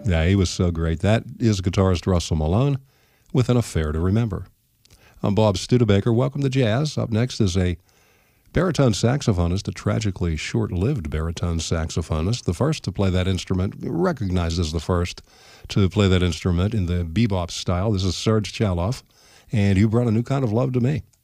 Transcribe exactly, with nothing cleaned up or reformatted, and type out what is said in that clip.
Yeah, he was so great. That is guitarist Russell Malone with An Affair to Remember. I'm Bob Studebaker. Welcome to Jazz. Up next is a baritone saxophonist, a tragically short-lived baritone saxophonist, the first to play that instrument, recognized as the first to play that instrument in the bebop style. This is Serge Chaloff, and you brought a new kind of love to me.